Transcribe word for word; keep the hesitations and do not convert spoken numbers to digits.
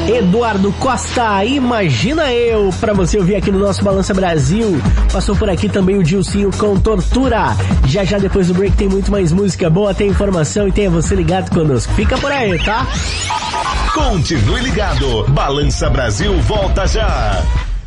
Eduardo Costa, Imagina Eu, pra você ouvir aqui no nosso Balança Brasil. Passou por aqui também o Dilcinho com Tortura. Já já depois do break tem muito mais música boa, tem informação e tenha você ligado conosco. Fica por aí, tá? Continue ligado. Balança Brasil volta já.